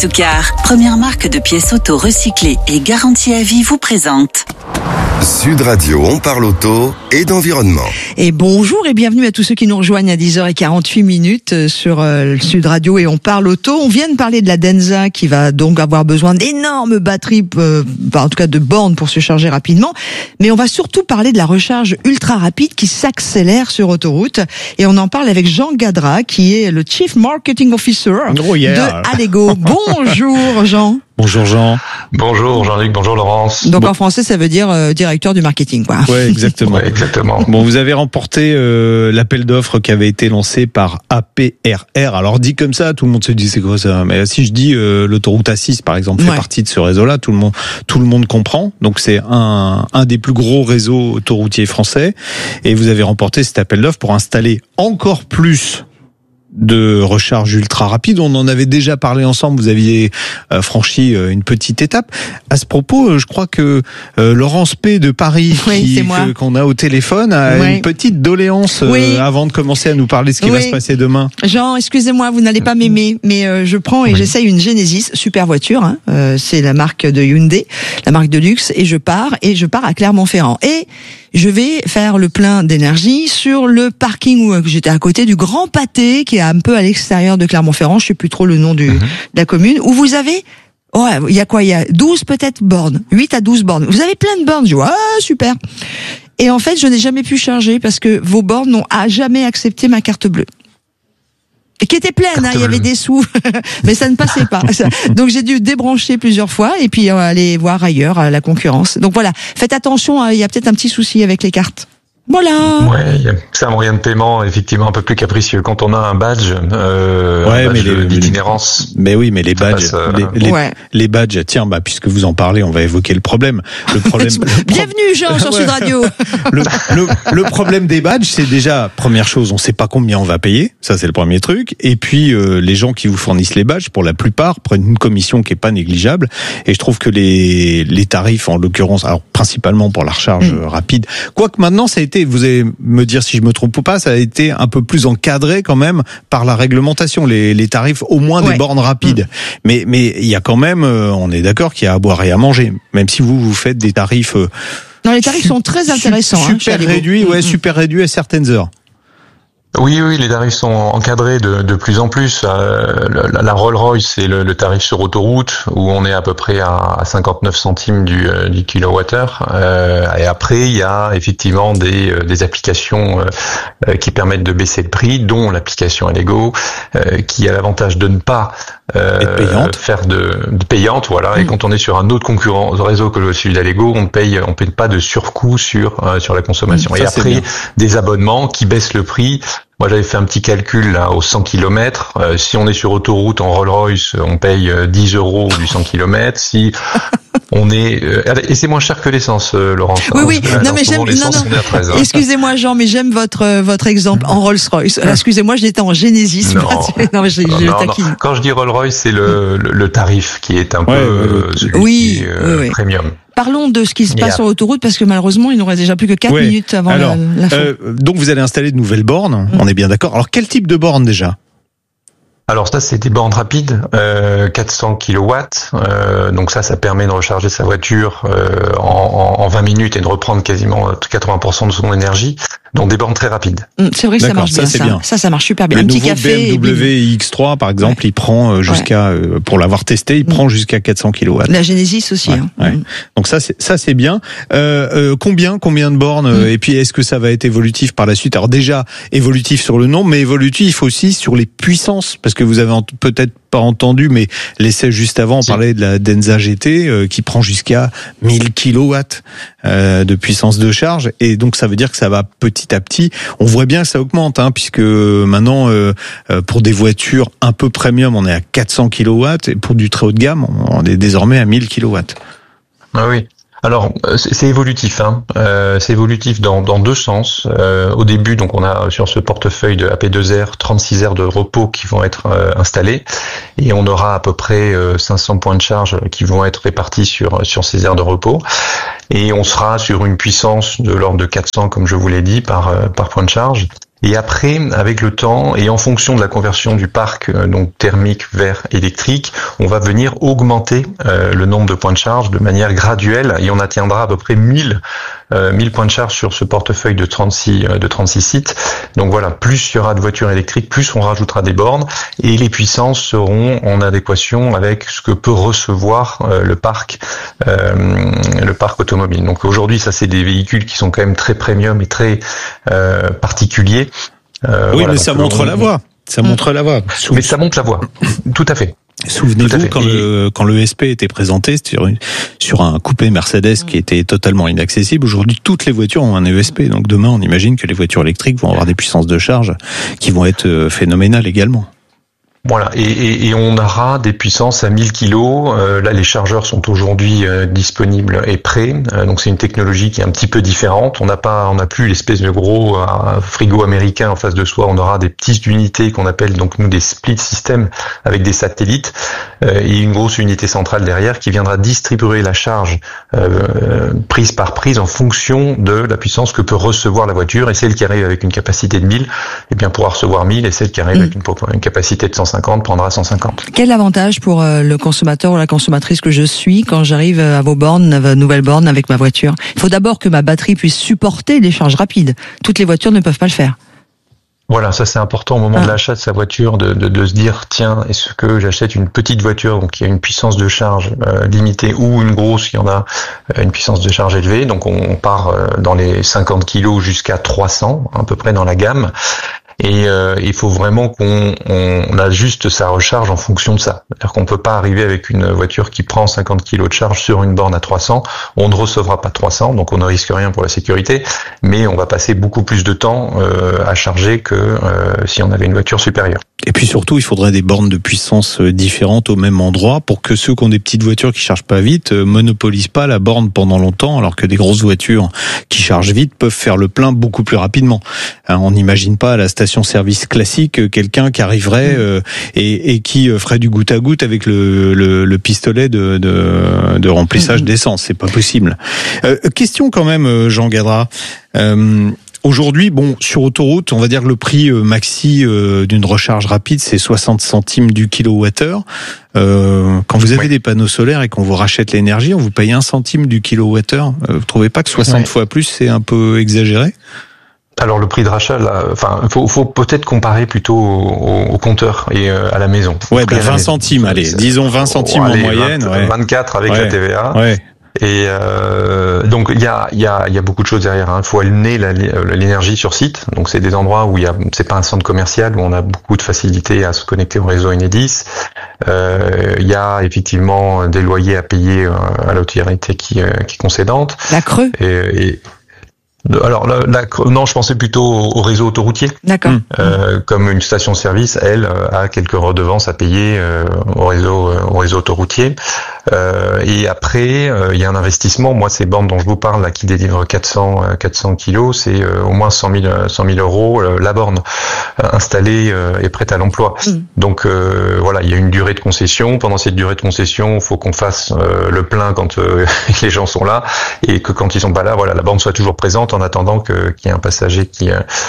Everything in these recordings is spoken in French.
Toucar, première marque de pièces auto recyclées et garantie à vie, vous présente Sud Radio, on parle auto et d'environnement. Et bonjour et bienvenue à tous ceux qui nous rejoignent à 10h48 sur Sud Radio et on parle auto. On vient de parler de la Denza qui va donc avoir besoin d'énormes batteries, en tout cas de bornes pour se charger rapidement. Mais on va surtout parler de la recharge ultra rapide qui s'accélère sur autoroute. Et on en parle avec Jean Gadra qui est le Chief Marketing Officer de Allego. Bonjour Jean. Bonjour Jean. Bonjour Jean-Luc, bonjour Laurence. Donc en français ça veut dire directeur du marketing quoi. Ouais, exactement. Ouais, exactement. Bon, vous avez remporté l'appel d'offres qui avait été lancé par APRR. Alors dit comme ça, tout le monde se dit c'est quoi ça. Mais si je dis l'autoroute A6 par exemple fait partie de ce réseau-là, tout le monde comprend. Donc c'est un des plus gros réseaux autoroutiers français et vous avez remporté cet appel d'offres pour installer encore plus de recharge ultra rapide. On en avait déjà parlé ensemble, vous aviez franchi une petite étape. À ce propos, je crois que Laurence P de Paris, qu'on a au téléphone, a une petite doléance avant de commencer à nous parler de ce qui va se passer demain. Jean, excusez-moi, vous n'allez pas m'aimer, mais je prends et j'essaye une Genesis, super voiture, c'est la marque de Hyundai, la marque de luxe, et je pars à Clermont-Ferrand. Et je vais faire le plein d'énergie sur le parking où j'étais à côté du Grand Pâté, qui est un peu à l'extérieur de Clermont-Ferrand, je sais plus trop le nom de la commune, où vous avez, il y a 12 peut-être bornes, 8 à 12 bornes. Vous avez plein de bornes, je vois, super. Et en fait, je n'ai jamais pu charger parce que vos bornes n'ont jamais accepté ma carte bleue. Qui était pleine, il y avait des sous, mais ça ne passait pas. Donc j'ai dû débrancher plusieurs fois et puis aller voir ailleurs la concurrence. Donc voilà, faites attention, il y a peut-être un petit souci avec les cartes. Voilà. Ouais, c'est un moyen de paiement effectivement un peu plus capricieux quand on a un badge, d'itinérance. Mais oui, mais les badges, les badges. Tiens, puisque vous en parlez, on va évoquer le problème. Bienvenue Jean sur Sud Radio. Le problème des badges, c'est déjà première chose, on sait pas combien on va payer. Ça, c'est le premier truc. Et puis les gens qui vous fournissent les badges, pour la plupart, prennent une commission qui est pas négligeable. Et je trouve que les tarifs, en l'occurrence, alors principalement pour la recharge rapide, quoique maintenant ça a été, vous allez me dire si je me trompe ou pas, ça a été un peu plus encadré quand même par la réglementation, les tarifs au moins des bornes rapides. Mais il y a quand même, on est d'accord qu'il y a à boire et à manger, même si vous faites des tarifs. Non, les tarifs sont très intéressants. Super réduits, super réduits à certaines heures. Oui, les tarifs sont encadrés de plus en plus. La Rolls-Royce, c'est le tarif sur autoroute où on est à peu près à 59 centimes du kilowattheure. Et après, il y a effectivement des applications qui permettent de baisser le prix, dont l'application Allego, qui a l'avantage de ne pas faire de payante, voilà. Et quand on est sur un autre concurrent réseau que celui d'Allego, on paye pas de surcoût sur la consommation. Et après, des abonnements qui baissent le prix. Moi, j'avais fait un petit calcul là aux 100 km. Si on est sur autoroute en Rolls-Royce, on paye 10 € du 100 km. Si on est et c'est moins cher que l'essence, Laurence. Oui. Non, mais j'aime. Non. Excusez-moi, Jean, mais j'aime votre exemple en Rolls-Royce. Excusez-moi, j'étais en Genesis. Non, mais je taquine. Quand je dis Rolls-Royce, c'est le tarif qui est un peu celui qui est premium. Parlons de ce qui se passe sur l'autoroute parce que malheureusement il nous reste déjà plus que 4 minutes avant la fin. Donc vous allez installer de nouvelles bornes, on est bien d'accord. Alors quel type de borne déjà ? Alors ça, c'est des bornes rapides, 400 kilowatts. Donc ça permet de recharger sa voiture en 20 minutes et de reprendre quasiment 80% de son énergie. Donc des bornes très rapides. C'est vrai que ça marche bien. Ça marche super bien. Le un petit nouveau café. BMW X3 par exemple, il prend jusqu'à, pour l'avoir testé, il prend jusqu'à 400 kilowatts. La Genesis aussi. Donc ça c'est bien. Combien de bornes et puis est-ce que ça va être évolutif par la suite ? Alors déjà évolutif sur le nombre, mais évolutif aussi sur les puissances, parce que vous avez peut-être pas entendu, mais l'essai juste avant, on parlait de la Denza GT qui prend jusqu'à 1000 kilowatts de puissance de charge, et donc ça veut dire que ça va petit à petit. On voit bien que ça augmente, puisque maintenant pour des voitures un peu premium, on est à 400 kilowatts, et pour du très haut de gamme, on est désormais à 1000 kilowatts. Ah oui. Alors c'est évolutif, c'est évolutif dans deux sens. Au début, donc on a sur ce portefeuille de AP2R 36 aires de repos qui vont être installées, et on aura à peu près 500 points de charge qui vont être répartis sur ces aires de repos, et on sera sur une puissance de l'ordre de 400, comme je vous l'ai dit, par point de charge. Et après, avec le temps et en fonction de la conversion du parc donc thermique vers électrique, on va venir augmenter le nombre de points de charge de manière graduelle et on atteindra à peu près 1000 points de charge sur ce portefeuille de 36 sites. Donc voilà, plus il y aura de voitures électriques, plus on rajoutera des bornes et les puissances seront en adéquation avec ce que peut recevoir le parc automobile. Donc aujourd'hui, ça c'est des véhicules qui sont quand même très premium et très particuliers. Oui, voilà, mais ça montre la voie. Ça montre la voie. Mais ça montre la voie. Tout à fait. Souvenez-vous quand le SP était présenté sur un coupé Mercedes qui était totalement inaccessible. Aujourd'hui, toutes les voitures ont un ESP. Donc demain, on imagine que les voitures électriques vont avoir des puissances de charge qui vont être phénoménales également. Voilà, et on aura des puissances à 1000 kilos. Là, les chargeurs sont aujourd'hui disponibles et prêts. Donc, c'est une technologie qui est un petit peu différente. On n'a plus l'espèce de gros frigo américain en face de soi. On aura des petites unités qu'on appelle donc nous des split systems avec des satellites et une grosse unité centrale derrière qui viendra distribuer la charge prise par prise en fonction de la puissance que peut recevoir la voiture. Et celle qui arrive avec une capacité de 1000, eh bien, pourra recevoir 1000 et celle qui arrive avec une capacité de 150 prendra 150. Quel avantage pour le consommateur ou la consommatrice que je suis quand j'arrive à vos bornes, à vos nouvelles bornes avec ma voiture? Il faut d'abord que ma batterie puisse supporter les charges rapides. Toutes les voitures ne peuvent pas le faire. Voilà, ça c'est important au moment de l'achat de sa voiture de se dire tiens, est-ce que j'achète une petite voiture donc qui a une puissance de charge limitée ou une grosse qui en a une puissance de charge élevée. Donc on part dans les 50 kilos jusqu'à 300 à peu près dans la gamme. Et il faut vraiment qu'on ajuste sa recharge en fonction de ça. C'est-à-dire qu'on peut pas arriver avec une voiture qui prend 50 kg de charge sur une borne à 300. On ne recevra pas 300, donc on ne risque rien pour la sécurité, mais on va passer beaucoup plus de temps à charger que si on avait une voiture supérieure. Et puis surtout, il faudrait des bornes de puissance différentes au même endroit pour que ceux qui ont des petites voitures qui chargent pas vite monopolisent pas la borne pendant longtemps, alors que des grosses voitures qui chargent vite peuvent faire le plein beaucoup plus rapidement. On n'imagine pas à la station-service classique quelqu'un qui arriverait et qui ferait du goutte à goutte avec le pistolet de remplissage d'essence. C'est pas possible. Question quand même, Jean Gadra. Aujourd'hui, bon, sur autoroute, on va dire que le prix maxi d'une recharge rapide, c'est 60 centimes du kilowattheure. Quand vous avez des panneaux solaires et qu'on vous rachète l'énergie, on vous paye 1 centime du kilowattheure. Vous trouvez pas que 60 fois plus, c'est un peu exagéré ? Alors le prix de rachat, là, enfin, faut peut-être comparer plutôt au compteur et à la maison. Ouais, 20 centimes, allez, disons 20 centimes en moyenne. 24 avec la TVA. Ouais. Et donc il y a beaucoup de choses derrière. Il faut amener l'énergie sur site. Donc c'est des endroits où c'est pas un centre commercial où on a beaucoup de facilité à se connecter au réseau Enedis. Il y a effectivement des loyers à payer à l'autorité qui est concédante. La Creux. Alors non, je pensais plutôt au réseau autoroutier. D'accord. Comme une station-service, elle a quelques redevances à payer au réseau autoroutier. Et après, il y a un investissement. Moi, ces bornes dont je vous parle là, qui délivrent 400 kilos, c'est au moins 100 000 euros la borne installée et prête à l'emploi. Donc voilà, il y a une durée de concession. Pendant cette durée de concession, il faut qu'on fasse le plein quand les gens sont là et que quand ils sont pas là, voilà, la borne soit toujours présente en attendant qu'il y ait un passager qui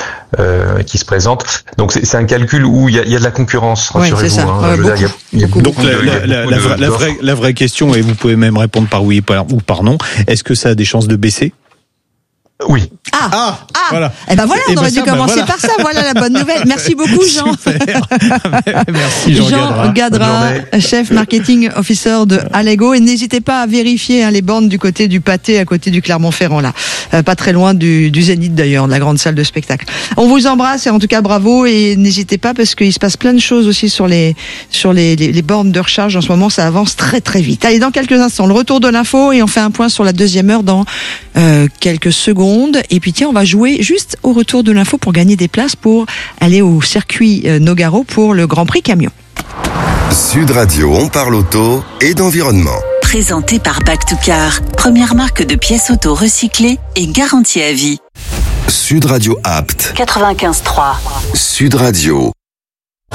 se présente. Donc c'est un calcul où il y a de la concurrence, rassurez-vous. Donc la vraie question, et vous pouvez même répondre par oui ou par non, est-ce que ça a des chances de baisser ? Oui. Voilà. Eh ben voilà, on aurait dû commencer par ça. Voilà la bonne nouvelle. Merci beaucoup, Jean. Merci, Jean Gadra, chef marketing officer de Allego. Et n'hésitez pas à vérifier les bornes du côté du Pâté, à côté du Clermont-Ferrand, là. Pas très loin du Zénith, d'ailleurs, de la grande salle de spectacle. On vous embrasse et en tout cas, bravo. Et n'hésitez pas parce qu'il se passe plein de choses aussi sur les bornes de recharge. En ce moment, ça avance très, très vite. Allez, dans quelques instants, le retour de l'info et on fait un point sur la deuxième heure dans quelques secondes. Et puis tiens, on va jouer juste au retour de l'info pour gagner des places pour aller au circuit Nogaro pour le Grand Prix Camion. Sud Radio, on parle auto et d'environnement. Présenté par Back to Car, première marque de pièces auto recyclées et garantie à vie. Sud Radio Apt. 95.3. Sud Radio.